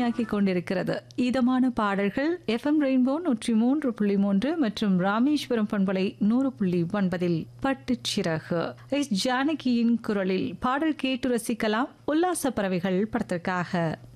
இனிமையாக்கி கொண்டிருக்கிறது. இதமான பாடல்கள் FM ரெயின்போ 103.3 மற்றும் ராமேஸ்வரம் பண்பலை 100.9 பட்டுச்சிறகு எஸ் ஜானகியின் குரலில் பாடல் கேட்டு ரசிக்கலாம். உல்லாச பறவைகள் படத்திற்காக